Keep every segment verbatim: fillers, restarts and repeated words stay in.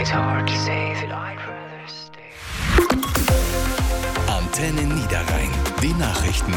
Antenne Niederrhein. Die Nachrichten.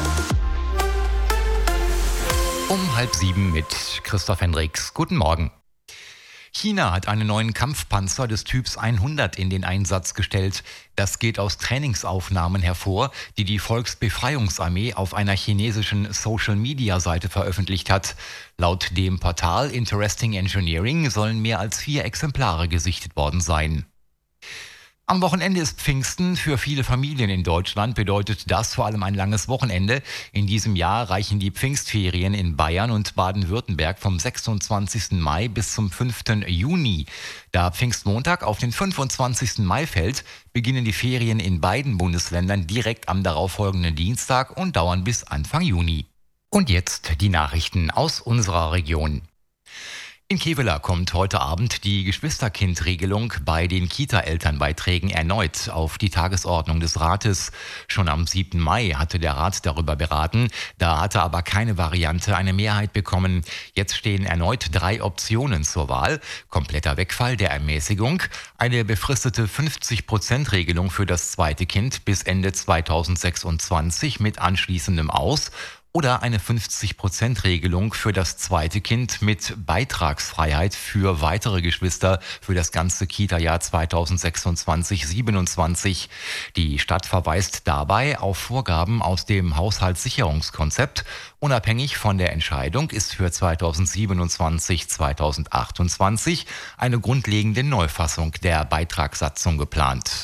Um halb sieben mit Christoph Hendricks. Guten Morgen. China hat einen neuen Kampfpanzer des Typs hundert in den Einsatz gestellt. Das geht aus Trainingsaufnahmen hervor, die die Volksbefreiungsarmee auf einer chinesischen Social-Media-Seite veröffentlicht hat. Laut dem Portal Interesting Engineering sollen mehr als vier Exemplare gesichtet worden sein. Am Wochenende ist Pfingsten. Für viele Familien in Deutschland bedeutet das vor allem ein langes Wochenende. In diesem Jahr reichen die Pfingstferien in Bayern und Baden-Württemberg vom sechsundzwanzigsten Mai bis zum fünften Juni. Da Pfingstmontag auf den fünfundzwanzigsten Mai fällt, beginnen die Ferien in beiden Bundesländern direkt am darauffolgenden Dienstag und dauern bis Anfang Juni. Und jetzt die Nachrichten aus unserer Region. In Kevela kommt heute Abend die Geschwisterkind-Regelung bei den Kita-Elternbeiträgen erneut auf die Tagesordnung des Rates. Schon am siebten Mai hatte der Rat darüber beraten, da hatte aber keine Variante eine Mehrheit bekommen. Jetzt stehen erneut drei Optionen zur Wahl: kompletter Wegfall der Ermäßigung, eine befristete fünfzig-Prozent-Regelung für das zweite Kind bis Ende zweitausendsechsundzwanzig mit anschließendem Aus oder eine fünfzig-Prozent-Regelung für das zweite Kind mit Beitragsfreiheit für weitere Geschwister für das ganze Kita-Jahr zweitausendsechsundzwanzig siebenundzwanzig. Die Stadt verweist dabei auf Vorgaben aus dem Haushaltssicherungskonzept. Unabhängig von der Entscheidung ist für zweitausendsiebenundzwanzig zweitausendachtundzwanzig eine grundlegende Neufassung der Beitragssatzung geplant.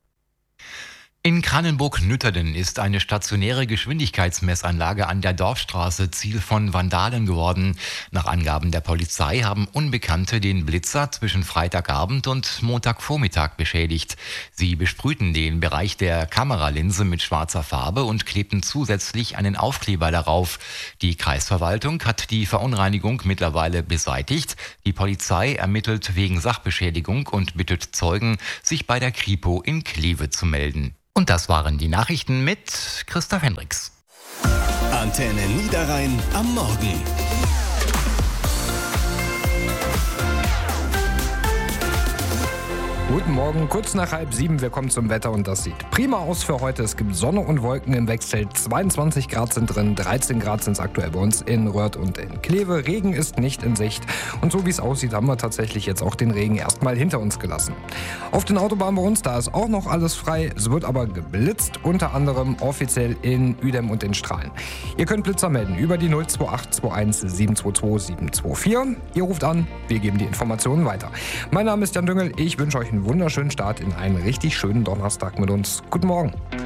In Krannenburg-Nütterden ist eine stationäre Geschwindigkeitsmessanlage an der Dorfstraße Ziel von Vandalen geworden. Nach Angaben der Polizei haben Unbekannte den Blitzer zwischen Freitagabend und Montagvormittag beschädigt. Sie besprühten den Bereich der Kameralinse mit schwarzer Farbe und klebten zusätzlich einen Aufkleber darauf. Die Kreisverwaltung hat die Verunreinigung mittlerweile beseitigt. Die Polizei ermittelt wegen Sachbeschädigung und bittet Zeugen, sich bei der Kripo in Kleve zu melden. Und das waren die Nachrichten mit Christoph Hendricks. Antenne Niederrhein am Morgen. Guten Morgen, kurz nach halb sieben, wir kommen zum Wetter und das sieht prima aus für heute. Es gibt Sonne und Wolken im Wechsel, zweiundzwanzig Grad sind drin, dreizehn Grad sind es aktuell bei uns in Röhrt und in Kleve. Regen ist nicht in Sicht und so wie es aussieht, haben wir tatsächlich jetzt auch den Regen erstmal hinter uns gelassen. Auf den Autobahnen bei uns, da ist auch noch alles frei, es wird aber geblitzt, unter anderem offiziell in Uedem und in Strahlen. Ihr könnt Blitzer melden über die null zwei acht zwei eins sieben zwei zwei sieben zwei vier. Ihr ruft an, wir geben die Informationen weiter. Mein Name ist Jan Düngel, ich wünsche euch einen wunderschönen Start in einen richtig schönen Donnerstag mit uns. Guten Morgen.